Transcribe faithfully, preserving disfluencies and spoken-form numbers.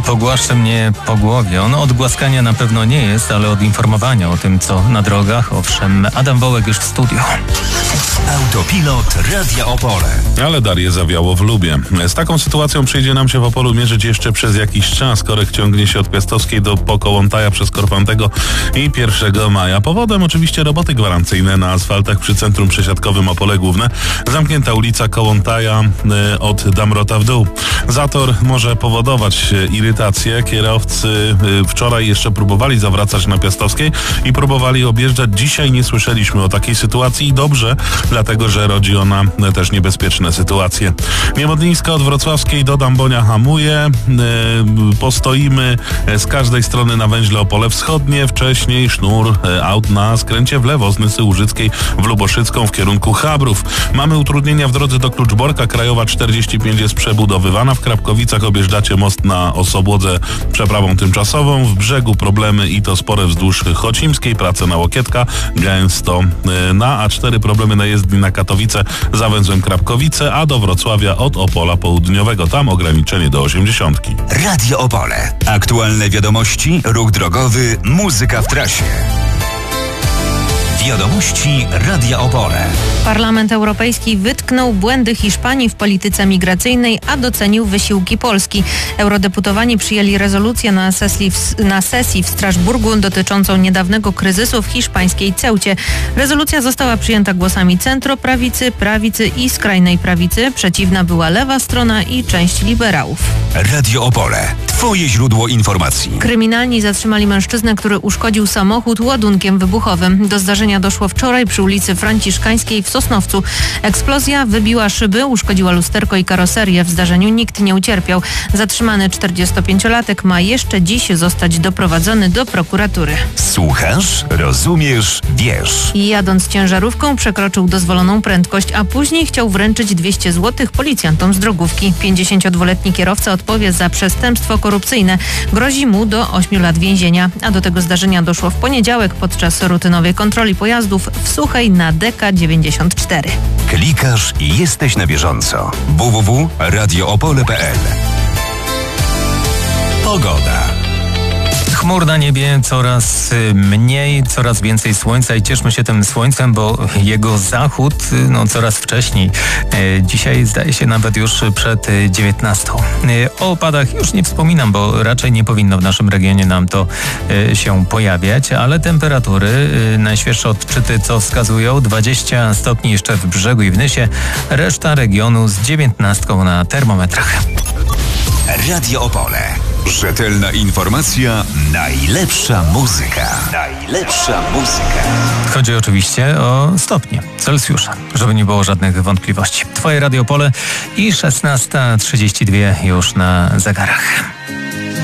Pogłaszczy mnie po głowie. On od głaskania na pewno nie jest, ale od informowania o tym, co na drogach. Owszem, Adam Wołek już w studiu. Autopilot Radia Opole. Ale Darię zawiało w Lubie. Z taką sytuacją przyjdzie nam się w Opolu mierzyć jeszcze przez jakiś czas. Korek ciągnie się od Piastowskiej do Pokołątaja przez Korfantego i pierwszego maja. Powodem oczywiście roboty gwarancyjne na asfaltach przy centrum przesiadkowym Opole Główne. Zamknięta ulica Kołątaja y, od Damrota w dół. Zator może powodować irytację. Kierowcy y, wczoraj jeszcze próbowali zawracać na Piastowskiej i próbowali objeżdżać. Dzisiaj nie słyszeliśmy o takiej sytuacji i dobrze, dlatego że rodzi ona też niebezpieczne sytuacje. Niemodlińska od Wrocławskiej do Dambonia hamuje. Yy, postoimy z każdej strony na węźle Opole Wschodnie. Wcześniej sznur aut na skręcie w lewo z Nysy Łużyckiej w Luboszycką w kierunku Chabrów. Mamy utrudnienia w drodze do Kluczborka. Krajowa czterdzieści pięć jest przebudowywana. W Krapkowicach objeżdżacie most na Osobłodze przeprawą tymczasową. W Brzegu problemy i to spore wzdłuż Chocimskiej. Prace na Łokietka. Gęsto yy, na A cztery problemy na jezdni na Katowice za węzłem Krapkowice, a do Wrocławia od Opola Południowego. Tam ograniczenie do osiemdziesiątki. Radio Opole. Aktualne wiadomości, ruch drogowy, muzyka w trasie. Wiadomości Radia Opole. Parlament Europejski wytknął błędy Hiszpanii w polityce migracyjnej, a docenił wysiłki Polski. Eurodeputowani przyjęli rezolucję na sesji w, na sesji w Strasburgu dotyczącą niedawnego kryzysu w hiszpańskiej Ceucie. Rezolucja została przyjęta głosami centroprawicy, prawicy i skrajnej prawicy. Przeciwna była lewa strona i część liberałów. Radio Opole. Twoje źródło informacji. Kryminalni zatrzymali mężczyznę, który uszkodził samochód ładunkiem wybuchowym. Do zdarzenia doszło wczoraj przy ulicy Franciszkańskiej w Sosnowcu. Eksplozja wybiła szyby, uszkodziła lusterko i karoserię. W zdarzeniu nikt nie ucierpiał. Zatrzymany czterdziestopięciolatek ma jeszcze dziś zostać doprowadzony do prokuratury. Słuchasz, rozumiesz, wiesz. Jadąc ciężarówką przekroczył dozwoloną prędkość, a później chciał wręczyć dwieście złotych policjantom z drogówki. pięćdziesięciodwuletni kierowca odpowie za przestępstwo korupcyjne. Grozi mu do ośmiu lat więzienia. A do tego zdarzenia doszło w poniedziałek podczas rutynowej kontroli pojazdów w Suchej na D K dziewięćdziesiąt cztery. Klikasz i jesteś na bieżąco. w w w kropka radio opole kropka p l. Pogoda. Chmur na niebie, coraz mniej, coraz więcej słońca i cieszmy się tym słońcem, bo jego zachód no, coraz wcześniej. Dzisiaj zdaje się nawet już przed dziewiętnastą. O opadach już nie wspominam, bo raczej nie powinno w naszym regionie nam to się pojawiać, ale temperatury najświeższe odczyty co wskazują dwadzieścia stopni jeszcze w Brzegu i w Nysie, reszta regionu z dziewiętnastką na termometrach. Radio Opole. Rzetelna informacja, najlepsza muzyka. Najlepsza muzyka. Chodzi oczywiście o stopnie Celsjusza, żeby nie było żadnych wątpliwości. Twoje Radio Opole i szesnasta trzydzieści dwa już na zegarach.